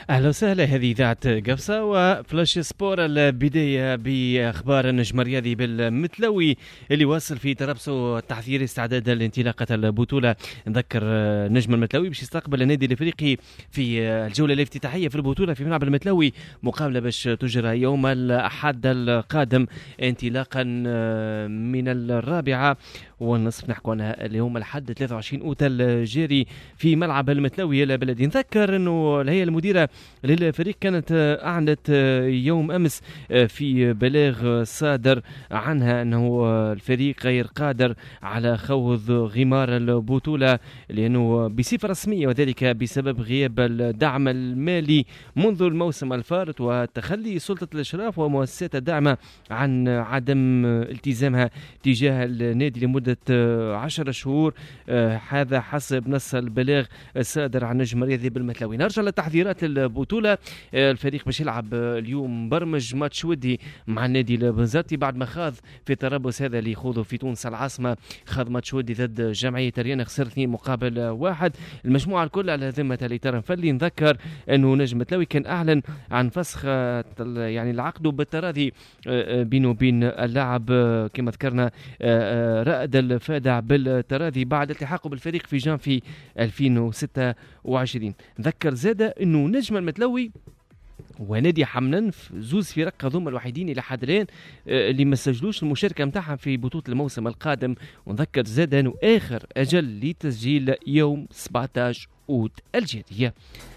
أهلا وسهلا، هذه إذاعة قفصة وفلاش سبور. البداية بأخبار النجم الرياضي بالمتلوي اللي واصل في تربصه التحضيري استعدادا لانطلاقة البطولة. نذكر نجم المتلوي باش يستقبل النادي الأفريقي في الجولة الافتتاحية في البطولة في ملعب المتلوي، مقابلة باش تجرى يوم الأحد القادم انطلاقا من 4:30 نحكوا عنها اليوم الأحد 23 أوت الجاري في ملعب المتلوي البلدي. نذكر أنه الهيئة المديرة للفريق كانت أعلنت يوم أمس في بلاغ صادر عنها أنه الفريق غير قادر على خوض غمار البطولة لأنه بصفة رسمية، وذلك بسبب غياب الدعم المالي منذ الموسم الفارط وتخلي سلطة الإشراف ومؤسسات الدعم عن عدم التزامها تجاه النادي لمدة 10 شهور. هذا حسب نص البلاغ الصادر عن نجم الرياضي بالمتلوي. نرجع لتحضيرات البطولة. الفريق باش يلعب اليوم برمج ماتش ودي مع النادي البنزرتي بعد ما خاض في التربص هذا اللي يخوضه في تونس العاصمة، خاض ماتش ودي ضد جمعية ريان، خسر 2-1. المجموعة الكل على ذمة ليتر فلي. نذكر انه نجم التلوي كان اعلن عن فسخ يعني العقد بالتراضي بينه وبين اللاعب كما ذكرنا رائد الفادع بالتراضي بعد التحاقه بالفريق في جانفي 2026. نذكر زادة انه نجم المتلوي ونادي حمنان زوز فرق هذوما الوحيدين الى حد الان اللي ما سجلوش المشاركه نتاعهم في بطوله الموسم القادم. ونذكر زادة انه اخر اجل لتسجيل يوم 17 اوت الجاريه.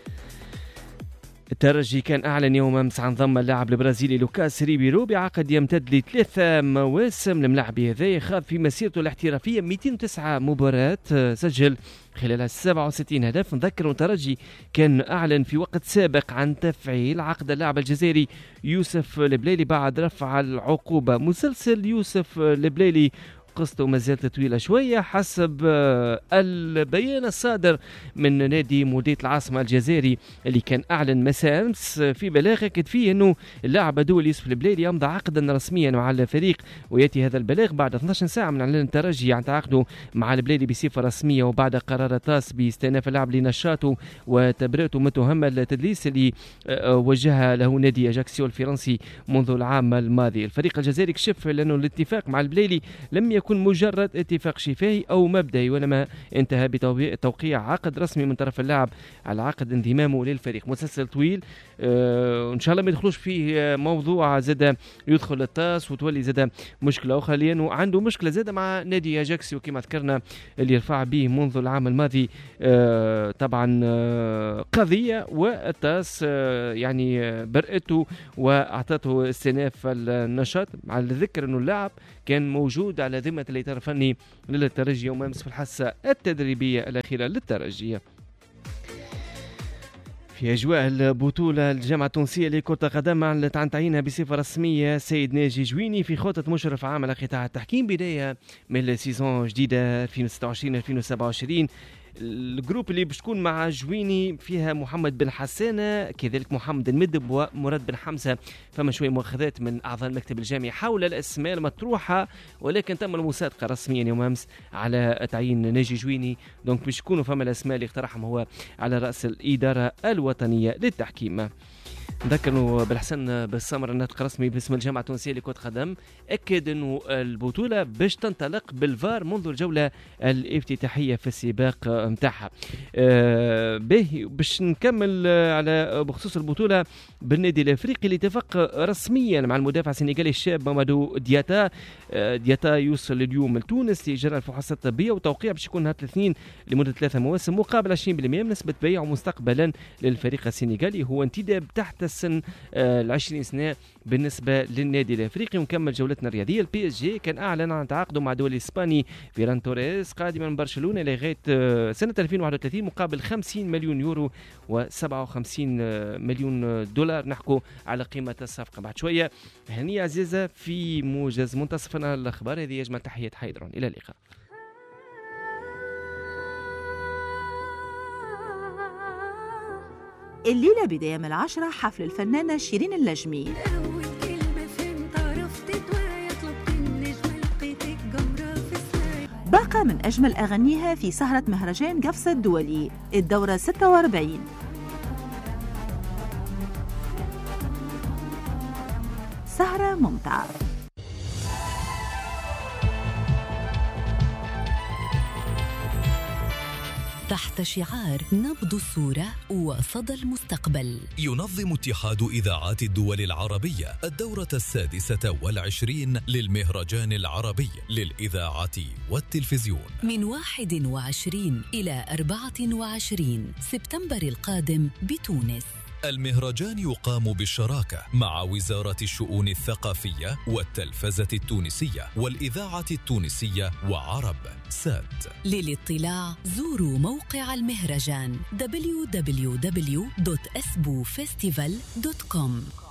الترجي كان أعلن يوم أمس عن ضم اللاعب البرازيلي لوكاس ريبيرو بعقد يمتد ل3 مواسم. الملاعب هذا خاض في مسيرته الاحترافية 209 مباريات، سجل خلالها 67 هدف. نذكر الترجي كان أعلن في وقت سابق عن تفعيل عقد اللاعب الجزائري يوسف البليلي بعد رفع العقوبة. مسلسل يوسف البليلي قصته ما زالت طويلة شوية حسب البيان الصادر من نادي مولودية العاصمة الجزائري اللي كان أعلن مساء أمس في بلاغ أكد فيه أنه اللاعب دول يوسف البليلي أمضى عقدا رسميا مع الفريق، ويأتي هذا البلاغ بعد 12 ساعة من إعلان الترجي عن تعاقده مع البليلي بصفة رسمية، وبعد قرار تاس باستئناف اللاعب لنشاطه وتبرئته من تهم التدليس اللي وجهها له نادي أجاكسيو الفرنسي منذ العام الماضي. الفريق الجزائري كشف لأنه الاتفاق مع البليلي لم يكن مجرد اتفاق شفاهي أو مبدئي، وإنما انتهى بتوقيع عقد رسمي من طرف اللاعب على عقد انضمامه للفريق. مسلسل طويل إن شاء الله ما يدخلوش فيه موضوع زاد يدخل التاس وتولي زاد مشكلة أخرى، لأنه عنده مشكلة زاد مع نادي أجاكسيو كما ذكرنا اللي يرفع به منذ العام الماضي طبعا قضية، والتاس يعني برئته وأعطته استئناف النشاط. على الذكر أنه اللاعب كان موجود على ذمة الإطار الفني للترجي يوم أمس في الحصة التدريبية الأخيرة للترجي. في أجواء البطولة الجامعة التونسية لكرة القدم أعلنت عن تعيينها بصفة رسمية سيد ناجي جويني في خطة مشرف عام على قطاع التحكيم بداية من السيزون جديدة 2026-2027. الجروب اللي بتكون مع جويني فيها محمد بن حسانة، كذلك محمد المدب ومراد بن حمزة. فما شوية مؤخذات من أعضاء المكتب الجامعي حول الأسماء المطروحة، ولكن تم المصادقة رسميا يوم أمس على تعيين ناجي جويني. دونك باش يكونوا فما الأسماء اللي اقترحهم هو على رأس الإدارة الوطنية للتحكيم. نذكر انه بالحسن بالسمر الناطق الرسمي باسم الجامعه التونسيه لكره القدم اكد انه البطوله باش تنطلق بالفار منذ الجوله الافتتاحيه في السباق نتاعها. باش نكمل على بخصوص البطوله بالنادي الافريقي اللي اتفق رسميا مع المدافع السنغالي الشاب مامادو دياتا يوصل اليوم لتونس لاجراء الفحوصات الطبيه وتوقيع باش يكون نهار الاثنين لمده 3 مواسم مقابل 20% من نسبه بيعه مستقبلا للفريق السنغالي. هو انتداب تحت السن 20 سنة بالنسبة للنادي الأفريقي. ونكمل جولتنا الرياضية. البي اس جي كان أعلن عن تعاقده مع دولي إسباني فيران توريس قادما من برشلونة لغاية سنة 2031 مقابل 50 مليون يورو و57 مليون دولار. نحكو على قيمة الصفقة بعد شوية. هنية عزيزة في موجز منتصفنا الأخبار. هذه أجمل تحية حيدرون، إلى اللقاء. الليلة بداية من 10 حفل الفنانة شيرين اللجمي. أول كلمة فهمت عرفتك ويطلبت النجمة لقيتك جمرة في السماء. باقة من أجمل أغانيها في سهرة مهرجان قفصة الدولي الدورة 46. سهرة ممتعة. تحت شعار نبض الصورة وصدى المستقبل، ينظم اتحاد إذاعات الدول العربية الدورة 26 للمهرجان العربي للإذاعة والتلفزيون من 21 إلى 24 سبتمبر القادم بتونس. المهرجان يقام بالشراكة مع وزارة الشؤون الثقافية والتلفزة التونسية والإذاعة التونسية وعرب سات. للاطلاع زوروا موقع المهرجان www.esbufestival.com.